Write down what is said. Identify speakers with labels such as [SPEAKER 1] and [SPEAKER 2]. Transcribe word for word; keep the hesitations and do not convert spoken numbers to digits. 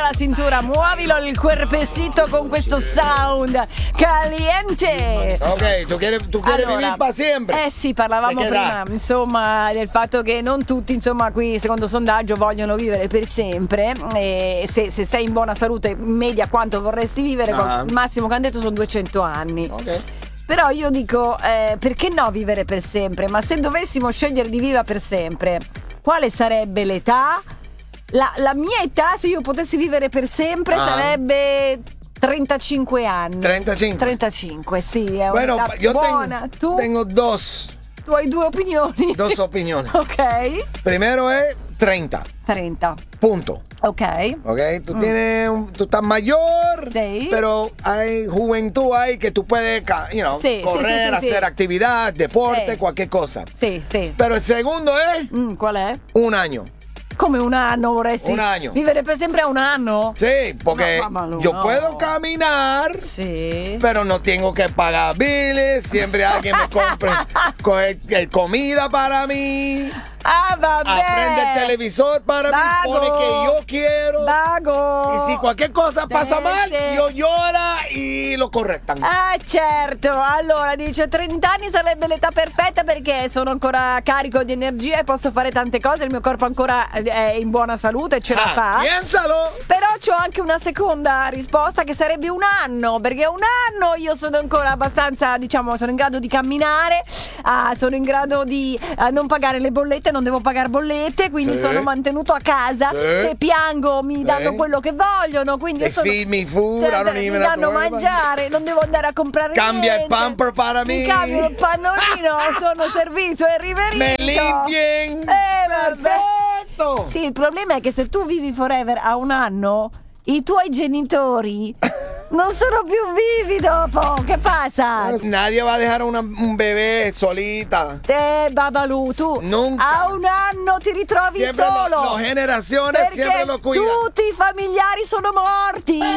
[SPEAKER 1] la cintura, muovilo il cuerpecito con questo sound caliente.
[SPEAKER 2] Ok, tu quieres, tu quieres
[SPEAKER 1] Allora,
[SPEAKER 2] vivir para siempre.
[SPEAKER 1] Eh sì, parlavamo prima, insomma, del fatto che non tutti, insomma, qui secondo sondaggio vogliono vivere per sempre. E se, se sei in buona salute, in media quanto vorresti vivere?
[SPEAKER 2] Ah.
[SPEAKER 1] Il massimo che hanno detto sono duecento anni.
[SPEAKER 2] Ok.
[SPEAKER 1] Però io dico, eh, perché no vivere per sempre? Ma se dovessimo scegliere di vivere per sempre, quale sarebbe l'età? La, la mia età, se io potessi vivere per sempre,
[SPEAKER 2] Ah.
[SPEAKER 1] sarebbe trentacinque anni.
[SPEAKER 2] trentacinque.
[SPEAKER 1] trentacinque, sì, è
[SPEAKER 2] Bueno,
[SPEAKER 1] un'età
[SPEAKER 2] yo
[SPEAKER 1] buona.
[SPEAKER 2] tengo,
[SPEAKER 1] Tu,
[SPEAKER 2] tengo dos,
[SPEAKER 1] tu hai due opinioni.
[SPEAKER 2] dos opiniones.
[SPEAKER 1] Ok.
[SPEAKER 2] Primero es treinta.
[SPEAKER 1] trenta.
[SPEAKER 2] Punto.
[SPEAKER 1] Ok.
[SPEAKER 2] Ok, tú tienes un- tú estás mayor,
[SPEAKER 1] Sí.
[SPEAKER 2] pero hay juventud ahí que tú puedes, ca- you know,
[SPEAKER 1] Sí, sí,
[SPEAKER 2] correr,
[SPEAKER 1] sí, sí,
[SPEAKER 2] hacer
[SPEAKER 1] sí.
[SPEAKER 2] actividad, deporte,
[SPEAKER 1] Sí.
[SPEAKER 2] cualquier cosa.
[SPEAKER 1] Sì, sì.
[SPEAKER 2] Pero el segundo es
[SPEAKER 1] Mm, qual è?
[SPEAKER 2] un año.
[SPEAKER 1] Come un anno vorresti?
[SPEAKER 2] Un anno.
[SPEAKER 1] Vivere per sempre a un anno?
[SPEAKER 2] Sí, porque
[SPEAKER 1] No, mamá,
[SPEAKER 2] yo
[SPEAKER 1] no.
[SPEAKER 2] puedo caminar,
[SPEAKER 1] Sì.
[SPEAKER 2] pero no tengo que pagar biles. Siempre alguien me compre co- eh, comida para mí.
[SPEAKER 1] Ah, vabbè.
[SPEAKER 2] Aprende el televisor para
[SPEAKER 1] Vago.
[SPEAKER 2] mí, pone que yo quiero.
[SPEAKER 1] Vago.
[SPEAKER 2] Y si cualquier cosa pasa
[SPEAKER 1] Sì,
[SPEAKER 2] mal,
[SPEAKER 1] sì.
[SPEAKER 2] yo llora y lo correctan.
[SPEAKER 1] Ah, certo. Allora dice trenta anni sarebbe l'età perfetta perché sono ancora carico di energia e posso fare tante cose, il mio corpo ancora è in buona salute e ce la
[SPEAKER 2] Ah,
[SPEAKER 1] fa.
[SPEAKER 2] piénsalo.
[SPEAKER 1] Però c'ho anche una seconda risposta che sarebbe un anno, perché un anno io sono ancora abbastanza, diciamo, sono in grado di camminare, ah, sono in grado di ah, non pagare le bollette, non devo pagare bollette, quindi
[SPEAKER 2] Sì.
[SPEAKER 1] sono mantenuto a casa.
[SPEAKER 2] Sì.
[SPEAKER 1] Se piango mi danno
[SPEAKER 2] Sì.
[SPEAKER 1] quello che vogliono, quindi io
[SPEAKER 2] They
[SPEAKER 1] sono
[SPEAKER 2] feed me food, I don't
[SPEAKER 1] mi
[SPEAKER 2] even have
[SPEAKER 1] danno
[SPEAKER 2] to worry about it.
[SPEAKER 1] mangiare, non devo andare a comprare
[SPEAKER 2] Cambia il
[SPEAKER 1] niente.
[SPEAKER 2] pamper para
[SPEAKER 1] Mi
[SPEAKER 2] mí.
[SPEAKER 1] cambio il pannolino, sono servito e riverito.
[SPEAKER 2] Me limpien.
[SPEAKER 1] Eh, vabbè.
[SPEAKER 2] Perfetto.
[SPEAKER 1] Sì, il problema è che se tu vivi forever a un anno, i tuoi genitori non sono più vivi dopo. Che pasa?
[SPEAKER 2] Nadie va a dejar una- un bebé solita.
[SPEAKER 1] Eh, Babalu, tu
[SPEAKER 2] Nunca.
[SPEAKER 1] a un anno ti ritrovi
[SPEAKER 2] Siempre lo-
[SPEAKER 1] solo.
[SPEAKER 2] las generaciones
[SPEAKER 1] perché
[SPEAKER 2] siempre lo cuidan.
[SPEAKER 1] tutti i familiari sono morti.